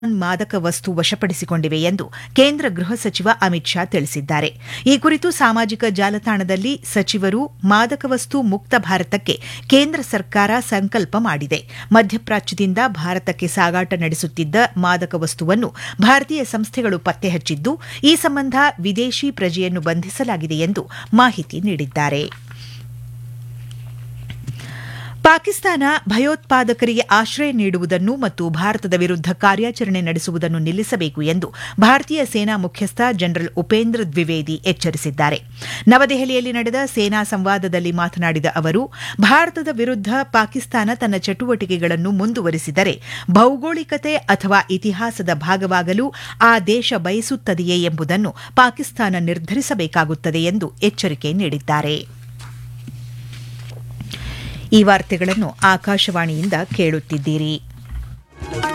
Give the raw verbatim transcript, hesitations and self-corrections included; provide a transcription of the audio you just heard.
ಮಾದಕ ವಸ್ತು ವಶಪಡಿಸಿಕೊಂಡಿವೆ ಎಂದು ಕೇಂದ್ರ ಗೃಹ ಸಚಿವ ಅಮಿತ್ ಶಾ ತಿಳಿಸಿದ್ದಾರೆ. ಈ ಕುರಿತು ಸಾಮಾಜಿಕ ಜಾಲತಾಣದಲ್ಲಿ ಸಚಿವರು ಮಾದಕ ವಸ್ತು ಮುಕ್ತ ಭಾರತಕ್ಕೆ ಕೇಂದ್ರ ಸರ್ಕಾರ ಸಂಕಲ್ಪ ಮಾಡಿದೆ. ಮಧ್ಯಪ್ರಾಚ್ಯದಿಂದ ಭಾರತಕ್ಕೆ ಸಾಗಾಟ ನಡೆಸುತ್ತಿದ್ದ ಮಾದಕ ವಸ್ತುವನ್ನು ಭಾರತೀಯ ಸಂಸ್ಥೆಗಳು ಪತ್ತೆ ಹಚ್ಚಿದ್ದು, ಈ ಸಂಬಂಧ ವಿದೇಶಿ ಪ್ರಜೆಯನ್ನು ಬಂಧಿಸಲಾಗಿದೆ ಎಂದು ಮಾಹಿತಿ ನೀಡಿದ್ದಾರೆ. ಪಾಕಿಸ್ತಾನ ಭಯೋತ್ಪಾದಕರಿಗೆ ಆಶ್ರಯ ನೀಡುವುದನ್ನು ಮತ್ತು ಭಾರತದ ವಿರುದ್ಧ ಕಾರ್ಯಾಚರಣೆ ನಡೆಸುವುದನ್ನು ನಿಲ್ಲಿಸಬೇಕು ಎಂದು ಭಾರತೀಯ ಸೇನಾ ಮುಖ್ಯಸ್ಥ ಜನರಲ್ ಉಪೇಂದ್ರ ದ್ವಿವೇದಿ ಎಚ್ಚರಿಸಿದ್ದಾರೆ. ನವದೆಹಲಿಯಲ್ಲಿ ನಡೆದ ಸೇನಾ ಸಂವಾದದಲ್ಲಿ ಮಾತನಾಡಿದ ಅವರು, ಭಾರತದ ವಿರುದ್ಧ ಪಾಕಿಸ್ತಾನ ತನ್ನ ಚಟುವಟಿಕೆಗಳನ್ನು ಮುಂದುವರಿಸಿದರೆ ಭೌಗೋಳಿಕತೆ ಅಥವಾ ಇತಿಹಾಸದ ಭಾಗವಾಗಲು ಆ ದೇಶ ಬಯಸುತ್ತದೆಯೇ ಎಂಬುದನ್ನು ಪಾಕಿಸ್ತಾನ ನಿರ್ಧರಿಸಬೇಕಾಗುತ್ತದೆ ಎಂದು ಎಚ್ಚರಿಕೆ ನೀಡಿದ್ದಾರೆ. ಈ ವಾರ್ತೆಗಳನ್ನು ಆಕಾಶವಾಣಿಯಿಂದ ಕೇಳುತ್ತಿದ್ದೀರಿ.